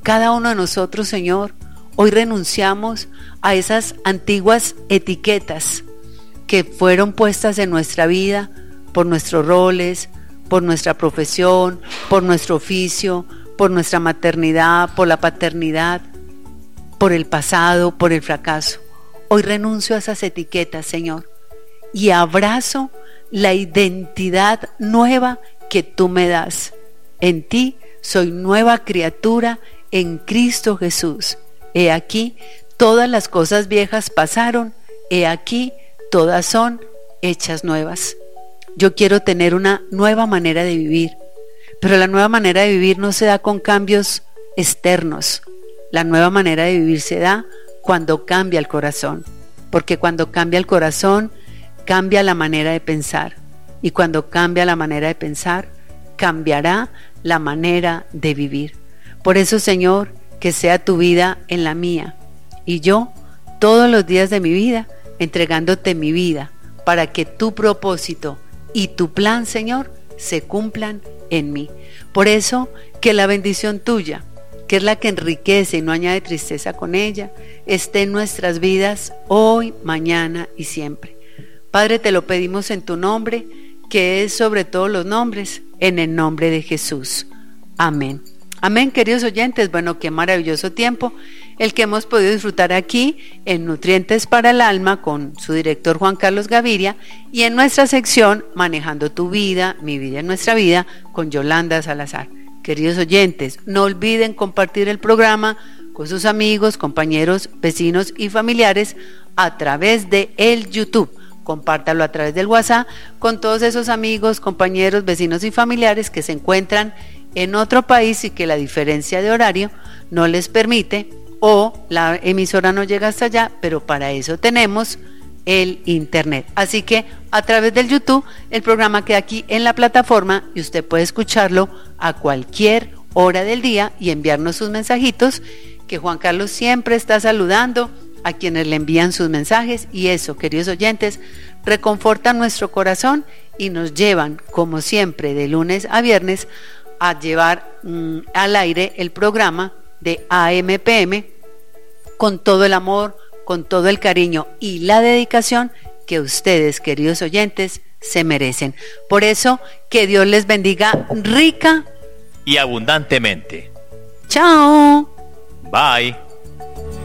cada uno de nosotros, Señor, hoy renunciamos a esas antiguas etiquetas que fueron puestas en nuestra vida por nuestros roles, por nuestra profesión, por nuestro oficio, por nuestra maternidad, por la paternidad, por el pasado, por el fracaso. Hoy renuncio a esas etiquetas, Señor, y abrazo la identidad nueva que tú me das. En ti soy nueva criatura en Cristo Jesús. He aquí, todas las cosas viejas pasaron, he aquí, todas son hechas nuevas. Yo quiero tener una nueva manera de vivir, pero la nueva manera de vivir no se da con cambios externos. La nueva manera de vivir se da cuando cambia el corazón, porque cuando cambia el corazón, cambia la manera de pensar, y cuando cambia la manera de pensar, cambiará la manera de vivir. Por eso, Señor, que sea tu vida en la mía, y yo, todos los días de mi vida, entregándote mi vida, para que tu propósito y tu plan, Señor, se cumplan en mí. Por eso, que la bendición tuya, que es la que enriquece y no añade tristeza con ella, esté en nuestras vidas hoy, mañana y siempre. Padre, te lo pedimos en tu nombre, que es sobre todos los nombres, en el nombre de Jesús. Amén. Amén, queridos oyentes. Bueno, qué maravilloso tiempo el que hemos podido disfrutar aquí en Nutrientes para el Alma con su director Juan Carlos Gaviria, y en nuestra sección Manejando tu vida, mi vida en nuestra vida, con Yolanda Salazar. Queridos oyentes, no olviden compartir el programa con sus amigos, compañeros, vecinos y familiares a través de el YouTube. Compártalo a través del WhatsApp con todos esos amigos, compañeros, vecinos y familiares que se encuentran en otro país y que la diferencia de horario no les permite, o la emisora no llega hasta allá, pero para eso tenemos el internet. Así que a través del YouTube el programa queda aquí en la plataforma y usted puede escucharlo a cualquier hora del día y enviarnos sus mensajitos, que Juan Carlos siempre está saludando a quienes le envían sus mensajes, y eso, queridos oyentes, reconforta nuestro corazón y nos llevan, como siempre, de lunes a viernes a llevar al aire el programa de AMPM con todo el amor, con todo el cariño y la dedicación que ustedes, queridos oyentes, se merecen. Por eso, que Dios les bendiga rica y abundantemente. Chao. Bye.